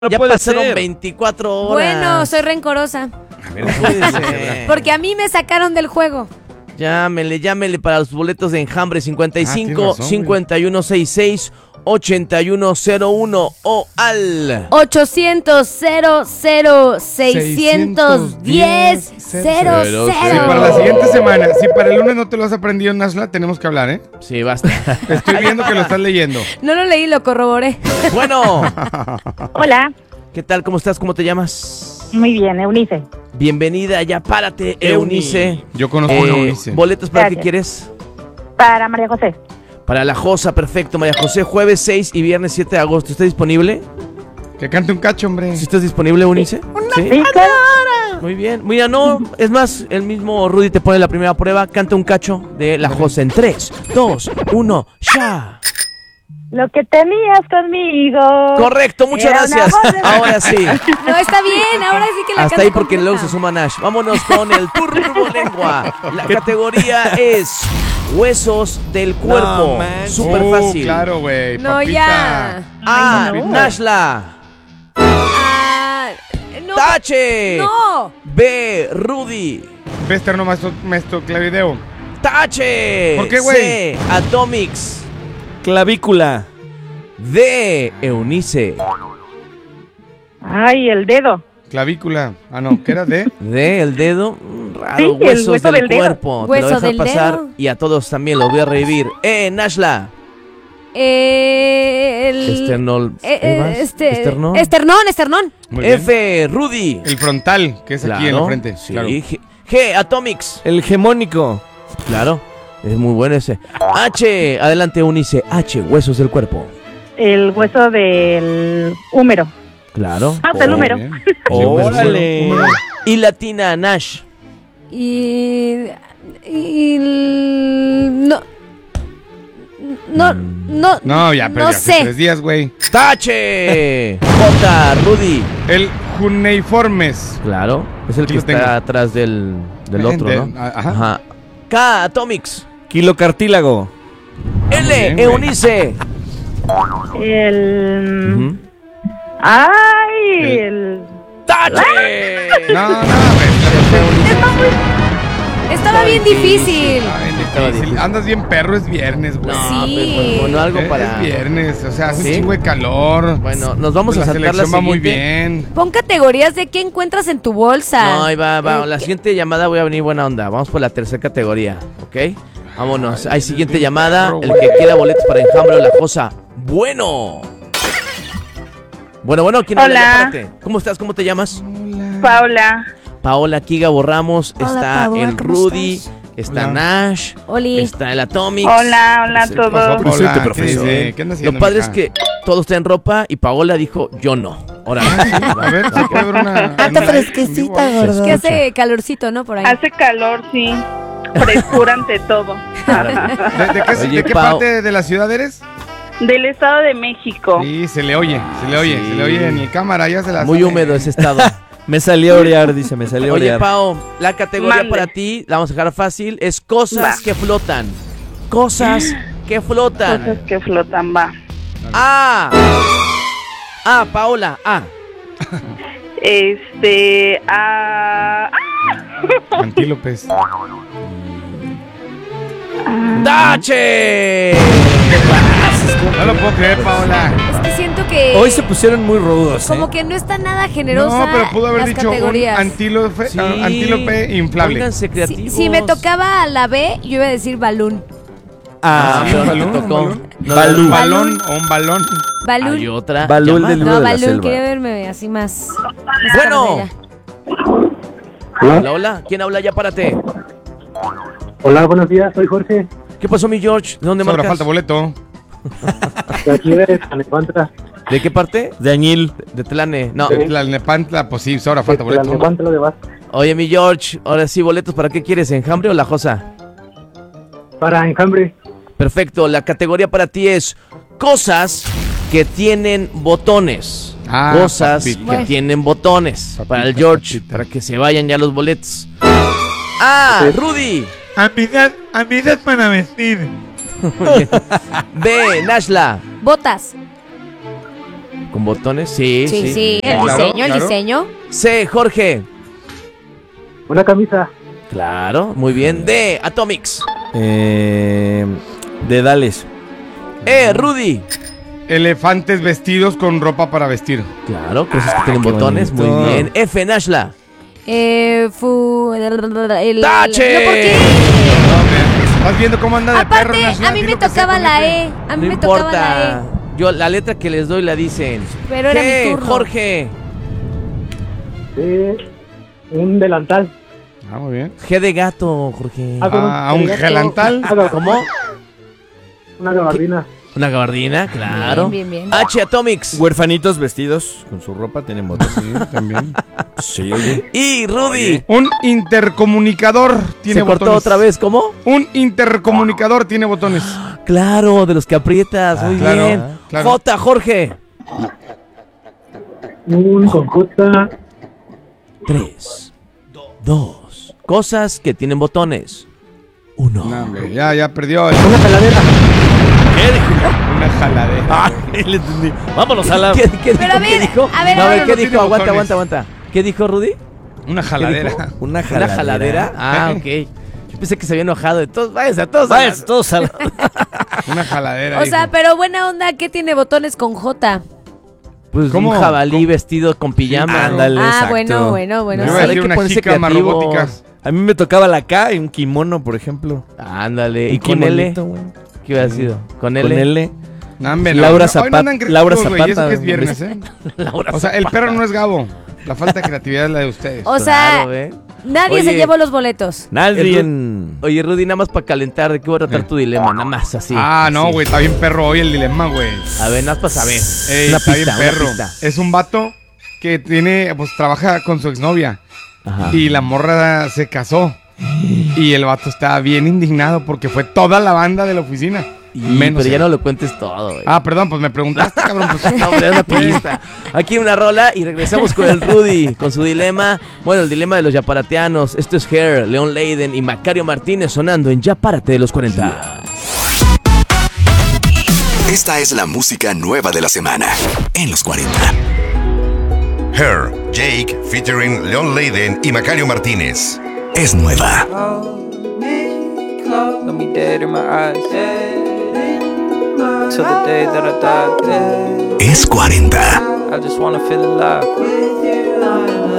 Ya puede pasaron ser. 24 horas. Bueno, soy rencorosa. No puede ser. Porque a mí me sacaron del juego. Llámele para los boletos de Enjambre 55 tienes razón, 5166 8101 o al 800-00610-00. Sí, para la siguiente semana. Si para el lunes no te lo has aprendido, Nashla, tenemos que hablar, ¿eh? Sí, basta. Estoy viendo que lo estás leyendo. No lo leí, lo corroboré. Bueno, Hola, ¿qué tal? ¿Cómo estás? ¿Cómo te llamas? muy bien, Eunice. Bienvenida, ya párate, Eunice. Yo conozco a Eunice. ¿Boletos para qué Gracias. quieres? Para María José. Para la Josa, perfecto. María José, jueves 6 y viernes 7 de agosto. ¿Está disponible? Que cante un cacho, hombre. ¿Sí estás disponible, Eunice? Sí. Sí, claro. Muy bien. Mira, no, es más, el mismo Rudy te pone la primera prueba. Canta un cacho de la Josa en 3, 2, 1, ya. Lo que tenías conmigo. Correcto, muchas Era gracias. una voz de- Ahora sí. No, está bien, ahora sí que la Hasta canto ahí porque completa. luego se suma Nash. Vámonos con el Turbo Lengua. La categoría es huesos del cuerpo. No, man. Súper fácil. Claro, güey. No, papita. ya. A, Ay, no. Nashla. Ah, no. Tache. No. B, Rudy. Ves, terno maestro clavideo. Tache. ¿Por qué, güey? C, Atomics. Clavícula. D, Eunice. Ay, el dedo. Clavícula. Ah, no, ¿qué era de? D, el dedo. Raro, Sí, el huesos hueso del del dedo. cuerpo. Te Hueso lo dejo del pasar dedo. y a todos también lo voy a revivir. Nashla. Esternol. Esternón. Esternón. Muy bien. F, Rudy. El frontal, que es aquí en la frente. Sí. Claro. G, Atomics. El hegemónico. Claro. Es muy bueno ese. H, adelante, Unice. H, huesos del cuerpo. El hueso del húmero. Claro. Ah, del húmero. Bien. Órale. Y latina, Nash. Y no. No. No, ya perdí No hace sé. 3 días, güey. Tache. J, Rudy. El cuneiformes. Claro. Es el Aquí que lo tengo. está atrás del otro, ¿no? Ajá. K, Atomics. Kilocartílago. L, bien, güey. Eunice. El. Ujú. Ay, el. Tache. No, güey. Estaba bien difícil. Está bien difícil. Andas bien perro, es viernes, güey. No, Sí. pues, bueno, algo para. Es viernes, o sea, hace ¿Sí? un chingo de calor. Bueno, nos vamos Pues a la saltar la selección va muy siguiente. bien. Pon categorías de qué encuentras en tu bolsa. No, ahí va. ¿Qué? La siguiente llamada voy a venir buena onda. Vamos por la tercera categoría, ¿ok? Vámonos. Hay siguiente llamada. El que quiera boletos para Enjambre o La Josa. Bueno. Bueno, ¿quién habla? Hola. Ya, párate. ¿Cómo estás? ¿Cómo te llamas? Paula. Paola, aquí Gabo Ramos. Hola, Está Paola, el ¿cómo Rudy. estás? Está Hola. Nash. Oli. Está el Atomics. Hola, hola a ¿Qué pasó, todos. Presente, Paola? ¿Qué profesor. dice? ¿Qué andas haciendo, Lo padre mija? es que todo está en ropa y Paola dijo, yo no. Ahora, A ver, se puede ver una... Anda una- fresquecita, en vivo. gordo. Que hace calorcito, ¿no? Por ahí. Hace calor, sí. Frescura ante todo. Oye, ¿De qué Pao. parte de la ciudad eres? Del Estado de México. Sí, se le oye en el cámara, ya se la muy sabe. húmedo ese estado. Me salió a orear, dice, me salió a Oye, orear. Pao, la categoría Mande. para ti, la vamos a dejar fácil, es cosas Va. que flotan. Cosas que flotan. Cosas que flotan, va. Paola, A. Antílopes. ¡Dache! No lo puedo creer, Paola. Es que siento que. Hoy se pusieron muy rudos, Como ¿eh? que no está nada generosa. No, pero pudo haber las dicho categorías. un antílope, Sí. antílope inflable. Pónganse Si, creativos. si me tocaba la B, yo iba a decir balún. Ah, Sí, pero un no te balón, tocó. un balón. No, Balú. Un balón o un balón. Balún. Hay otra. Balú, el llamada. del libro No, de la balún, selva. quería verme así más. Bueno. carrera. Hola, hola. ¿Quién habla? Ya párate. Hola, buenos días, soy Jorge, ¿Qué pasó, mi George? ¿De dónde Sobra marcas? falta boleto. de aquí de Tlalnepantla. ¿De qué parte? De Añil. De Tlane. No. Sí. La Nepantla, pues sí, sobra falta De boleto. Tlalnepantla de Vasco. Oye, mi George, ahora sí, boletos, ¿para qué quieres? ¿Enjambre o La Josa? Para Enjambre. Perfecto, la categoría para ti es cosas que tienen botones. Ah, Cosas papita. que Bueno. tienen botones. Papita, Para el George, papita. para que se vayan ya los boletos. Rudy. Habilidad para vestir. B, Nashla. Botas. ¿Con botones? Sí, Sí, sí. sí. El Claro, diseño, el claro. diseño. C, Jorge. Una camisa. Claro, muy bien. D, Atomics. Dedales. E, Rudy. Elefantes vestidos con ropa para vestir. Claro, cosas que tienen qué botones. bonito. Muy bien. F, Nashla. ¡Tache! ¡Tache! ¿por qué? ¿Estás viendo cómo anda de perro? Aparte, Nashla? a mí Di me lo que sea tocaba con la F. E. A mí No me tocaba la importa. Yo la letra que les doy la dicen. Pero era G, mi turno. Jorge. Un delantal. Ah, muy bien. G de gato, Jorge. Ah, un gelantal. ¿Cómo? Una gabardina. Una gabardina, claro. Bien, bien, bien. H, Atomics. Huerfanitos vestidos con su ropa tienen botones. Sí, también. Sí, oye. Y Rudy. Un intercomunicador tiene ¿Se cortó botones. otra vez? ¿Cómo? Un intercomunicador tiene botones. Claro, de los que aprietas. Muy claro, bien. claro. J, Jorge. Un conjunta. 3, 2. Cosas que tienen botones. 1. No, hombre, ya perdió. Una jaladera. Una jaladera. Ah, le entendí. Vámonos a la... ¿Qué Pero dijo? a ver, ¿Qué dijo? a ver, No, a ver, ¿qué no dijo? tiene Aguanta, botones. aguanta. ¿Qué dijo Rudy? Una jaladera. Una ¿Una jaladera. jaladera? Ah, ok. Yo pensé que se había enojado de todos. Váyanse a todos. Vaya, todos a la... Una jaladera. O sea, dijo. pero buena onda, ¿qué tiene botones con J? Pues ¿Cómo? un jabalí vestido con pijama. Ándale, Ah, exacto. bueno. Yo No, iba a hay decir que una ponerse jícama creativos. robótica. A mí me tocaba la K y un kimono, por ejemplo. Ándale. Un ¿Y con L? kimonito, güey. ¿Qué hubiera sido? ¿Con L? Con L. No, hombre, Laura Hoy no Zapata- andan creativos, Laura güey, y eso Zapata, que es viernes, ¿eh? Laura O sea, el perro no es Gabo. La falta de creatividad es la de ustedes. O sea, Claro, ¿eh? nadie se Oye. llevó los boletos. Nadie El en... Oye, Rudy, nada más para calentar, ¿de qué voy a tratar tu dilema? Nada más así. Ah, no, así. güey, está bien perro hoy el dilema, güey. A ver, nada más para saber. Ey, Una está pista, bien perro. una pista. Es un vato que tiene, pues trabaja con su exnovia. Ajá. Y la morra se casó. Y el vato estaba bien indignado porque fue toda la banda de la oficina. Pero ya él. no lo cuentes todo, güey. Ah, perdón, pues me preguntaste, cabrón. Pues, No, hombre, una pista. Aquí una rola y regresamos con el Rudy, con su dilema. Bueno, el dilema de los yaparateanos. Esto es Hair, Leon Leiden y Macario Martínez sonando en Ya Párate de los 40. Esta es la música nueva de la semana en los 40. Her, Jake, featuring Leon Leiden y Macario Martínez. Es nueva. Let me dead in my eyes. Till the day that I die. Es 40. I just wanna feel alive.